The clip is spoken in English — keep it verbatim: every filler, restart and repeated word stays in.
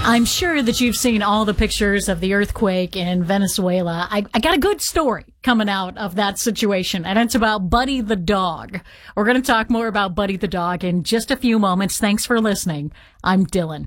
I'm sure that you've seen all the pictures of the earthquake in Venezuela. I, I got a good story coming out of that situation, and it's about Buddy the dog. We're going to talk more about Buddy the dog in just a few moments. Thanks for listening. I'm Dylan.